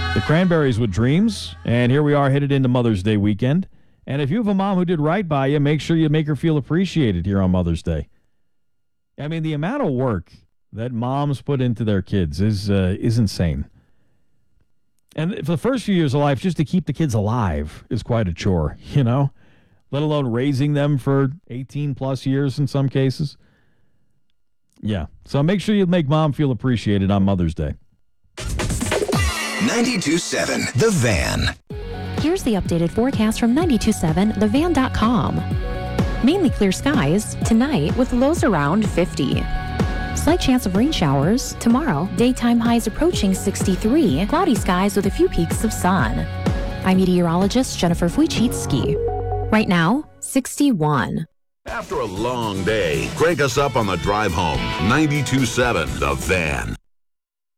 The Cranberries with Dreams, and here we are headed into Mother's Day weekend. And if you have a mom who did right by you, make sure you make her feel appreciated here on Mother's Day. I mean, the amount of work that moms put into their kids is insane. And for the first few years of life, just to keep the kids alive is quite a chore, you know, let alone raising them for 18 plus years in some cases. Yeah. So make sure you make mom feel appreciated on Mother's Day. 92.7 The Van. Here's the updated forecast from 92.7thevan.com. Mainly clear skies tonight with lows around 50. Slight chance of rain showers tomorrow. Daytime highs approaching 63. Cloudy skies with a few peaks of sun. I'm meteorologist Jennifer Wojcicki. Right now, 61. After a long day, crank us up on the drive home. 92.7 The Van.